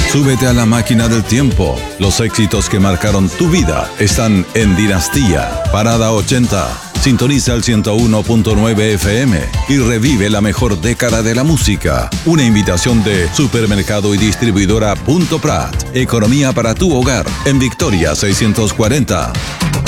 Súbete a la máquina del tiempo. Los éxitos que marcaron tu vida están en Dinastía, Parada 80. Sintoniza el 101.9 FM y revive la mejor década de la música. Una invitación de Supermercado y Distribuidora Punto Prat. Economía para tu hogar en Victoria 640.